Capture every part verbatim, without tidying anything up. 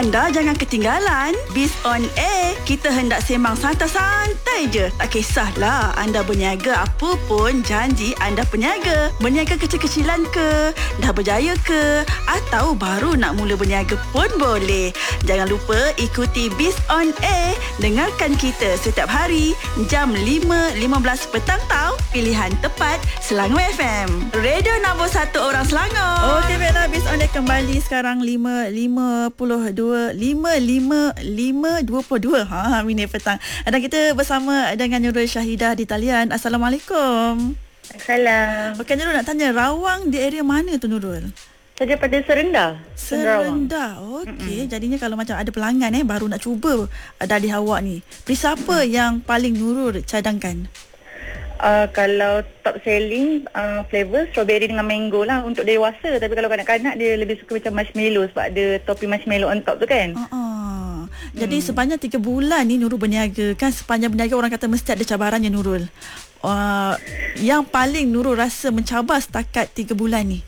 Anda jangan ketinggalan Biz on Air. Kita hendak sembang santai-santai je. Tak kisahlah anda berniaga apa pun, janji anda peniaga. Berniaga kecil-kecilan ke, dah berjaya ke, atau baru nak mula berniaga pun boleh. Jangan lupa ikuti Biz on Air. Dengarkan kita setiap hari jam lima lima belas petang tau. Pilihan tepat Selangor F M. Radio nombor satu orang Selangor. Okey, baiklah, Biz on Air kembali sekarang lima lima puluh dua lima lima lima dua puluh dua ha minit petang. Dan kita bersama dengan Nurul Syahidah di talian. Assalamualaikum. Salam. Okey, Nurul nak tanya, Rawang di area mana tu, Nurul? Saya pada Serenda. Serenda. Okey, jadinya kalau macam ada pelanggan eh baru nak cuba dalih awak ni, perisa apa yang paling Nurul cadangkan? Uh, kalau top selling uh, flavor strawberry dengan mango lah untuk dewasa. Tapi kalau kanak-kanak dia lebih suka macam marshmallow sebab ada topping marshmallow on top tu kan. Uh-uh. Jadi hmm. sepanjang tiga bulan ni Nurul berniaga kan, sepanjang berniaga orang kata mesti ada cabarannya, Nurul. Uh, yang paling Nurul rasa mencabar setakat tiga bulan ni?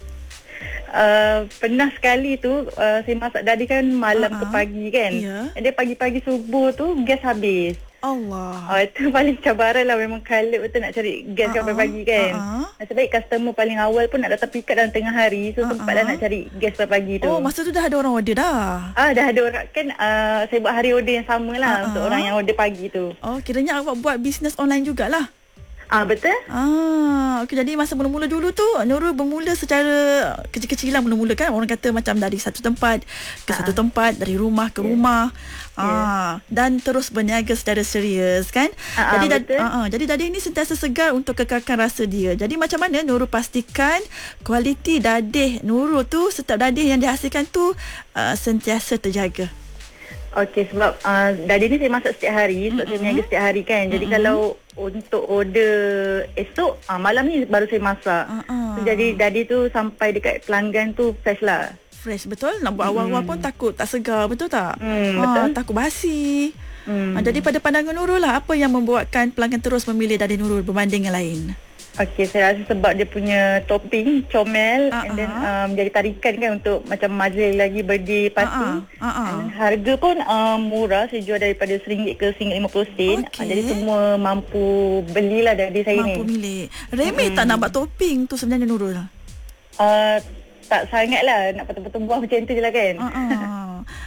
Uh, pernah sekali tu uh, saya masak tadi kan malam uh-huh. ke pagi kan. Yeah. Dia pagi-pagi subuh tu gas habis. Allah. Oh, itu paling cabaran lah. Memang kalut betul nak cari gas uh-huh. pagi-pagi kan. Uh-huh. Nasib baik customer paling awal pun nak datang pick up dalam tengah hari. So uh-huh. sempatlah nak cari gas pagi tu. Oh, masa tu dah ada orang order dah? Ah, dah ada orang. Kan uh, saya buat hari order yang sama lah uh-huh. untuk orang yang order pagi tu. Oh, kiranya awak buat bisnes online jugalah? Ah, betul. Ah, okey, jadi masa mula-mula dulu tu Nurul bermula secara kecil-kecilan mula-mula kan. Orang kata macam dari satu tempat ke uh-huh. satu tempat, dari rumah ke yeah. rumah. Ah, yeah. dan terus berniaga secara serius kan. Uh-huh, jadi betul. Dad, uh-huh, jadi dadih ni sentiasa segar untuk kekalkan rasa dia. Jadi macam mana Nurul pastikan kualiti dadih Nurul tu, setiap dadih yang dihasilkan tu uh, sentiasa terjaga? Okey, sebab uh, dadih ni saya masak setiap hari, sebab mm-hmm. saya berniaga setiap hari kan. Jadi mm-hmm. kalau untuk order esok, uh, malam ni baru saya masak. Uh-uh. So, jadi dadih tu sampai dekat pelanggan tu fresh lah. Fresh, betul. Nak buat awal-awal mm. pun takut tak segar, betul tak? Mm, ha, betul. Takut basi. Mm. Ha, jadi pada pandangan Nurul lah, apa yang membuatkan pelanggan terus memilih dadih Nurul berbanding yang lain? Okey, saya rasa sebab dia punya topping comel uh-huh. and then um, jadi tarikan kan untuk macam majlis lagi birthday party. Uh-huh. Uh-huh. Harga pun um, murah, saya jual daripada seringgit ke seringgit lima puluh sen. Okay. Uh, jadi semua mampu belilah dari saya mampu ni. Mampu milih. Remeh hmm. tak nak buat topping tu sebenarnya, Nurul? Uh, tak sangat lah, nak betul-betul buah macam tu je lah kan. Uh-huh.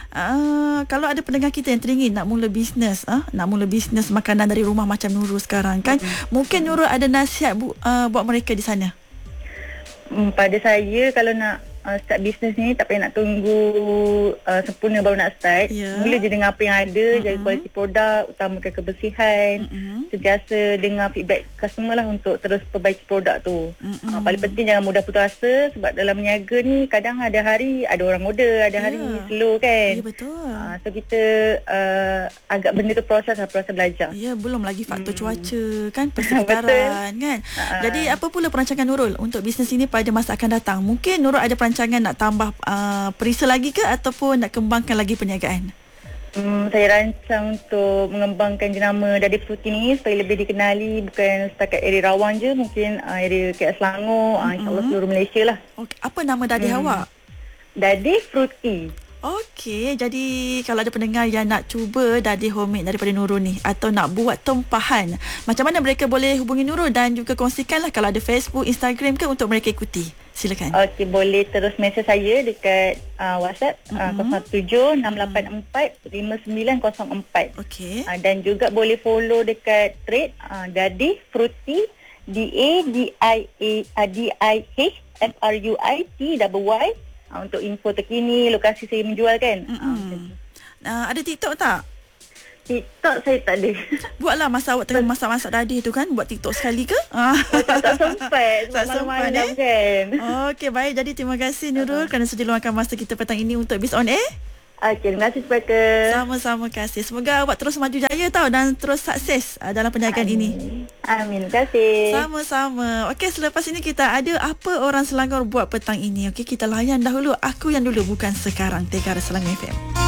Uh, kalau ada pendengar kita yang teringin nak mula bisnes, uh, nak mula bisnes makanan dari rumah macam Nurul sekarang kan, mm-hmm. mungkin Nurul ada nasihat bu, uh, buat mereka di sana? Hmm, pada saya kalau nak uh, start bisnes ni tak payah nak tunggu uh, sempurna baru nak start. Yeah. Mula je dengan apa yang ada, mm-hmm. jaga kualiti produk, utamakan kebersihan, mm-hmm. sentiasa dengar feedback customer lah untuk terus perbaiki produk tu. Mm-hmm. Uh, paling penting jangan mudah putus asa, sebab dalam berniaga ni kadang ada hari ada orang order, ada hari yeah. slow kan. Ya, yeah, betul. Uh, so kita uh, agak benda tu proses lah, proses belajar. Ya, yeah, belum lagi faktor hmm. cuaca kan, persekitaran kan. Uh-huh. Jadi apa pula perancangan Nurul untuk bisnes ini pada masa akan datang? Mungkin Nurul ada perancangan nak tambah uh, perisa lagi ke, ataupun nak kembangkan lagi perniagaan? Hmm, saya rancang untuk mengembangkan jenama Dadih Fruity ni supaya lebih dikenali, bukan setakat area Rawang je, mungkin uh, area K L Selangor, mm-hmm. uh, insyaAllah seluruh Malaysia lah. Okay. Apa nama dadih hmm. awak? Dadih Fruity. Okey, jadi kalau ada pendengar yang nak cuba dadih homemade daripada Nurul ni, atau nak buat tempahan, macam mana mereka boleh hubungi Nurul, dan juga kongsikanlah kalau ada Facebook, Instagram ke untuk mereka ikuti. Silakan. Okey, boleh terus mesej saya dekat uh, WhatsApp mm-hmm. uh, kosong satu tujuh enam lapan empat lima sembilan kosong empat. Okey. Uh, dan juga boleh follow dekat thread uh, Dadih Fruity, D A D I A uh, D I H F R U I T Y Y. Uh, untuk info terkini, lokasi saya menjual kan. Mm-hmm. Uh, ada TikTok tak? TikTok saya tak ada. Buatlah masa awak tengah masak-masak dadih tu kan, buat TikTok sekali ke? Oh, tak, tak sempat. Tak sempat eh? Kan. Okey, baik. Jadi terima kasih Nurul uh-huh. kerana sudi luangkan masa kita petang ini untuk Biz on Air. Okey, terima kasih Spaka. Sama-sama kasih. Semoga awak terus maju jaya tau, dan terus sukses uh, dalam perniagaan Amin. ini. Amin. Terima kasih. Sama-sama. Okey, selepas ini kita ada apa orang Selangor buat petang ini. Okey, kita layan dahulu Aku Yang Dulu Bukan Sekarang, Tegara Selangor F M.